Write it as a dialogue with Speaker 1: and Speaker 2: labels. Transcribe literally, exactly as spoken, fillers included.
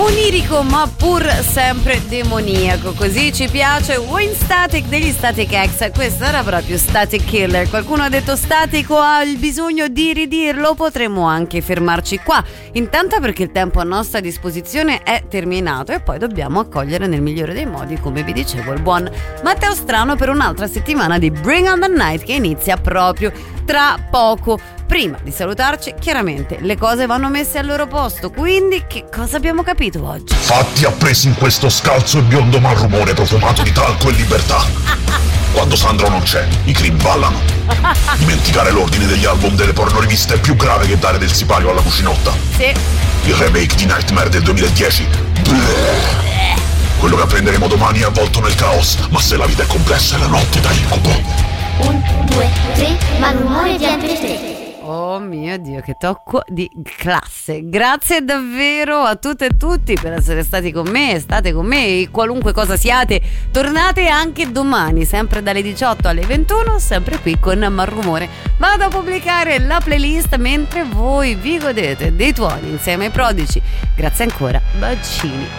Speaker 1: onirico ma pur sempre demoniaco, così ci piace. Wayne Static degli Static X, questo era proprio Static Killer. Qualcuno ha detto statico, ha il bisogno di ridirlo, potremmo anche fermarci qua, intanto perché il tempo a nostra disposizione è terminato e poi dobbiamo accogliere nel migliore dei modi, come vi dicevo, il buon Matteo Strano per un'altra settimana di Bring on the Night che inizia proprio tra poco. Prima di salutarci, chiaramente le cose vanno messe al loro posto, quindi che cosa abbiamo capito oggi?
Speaker 2: Fatti appresi in questo scalzo e biondo malrumore profumato di talco e libertà. Quando Sandro non c'è, i cream ballano. Dimenticare l'ordine degli album delle pornoriviste è più grave che dare del sipario alla cucinotta.
Speaker 1: Sì.
Speaker 2: Il remake di Nightmare del duemiladieci. Bleh. Quello che apprenderemo domani è avvolto nel caos, ma se la vita è complessa è la notte da incubo.
Speaker 3: Un, due, tre, malumore di M P tre.
Speaker 1: Oh mio Dio, che tocco di classe. Grazie davvero a tutte e tutti per essere stati con me, state con me, qualunque cosa siate. Tornate anche domani, sempre dalle diciotto alle ventuno, sempre qui con Malrumore. Vado a pubblicare la playlist mentre voi vi godete dei tuoni insieme ai Prodigy. Grazie ancora, bacini.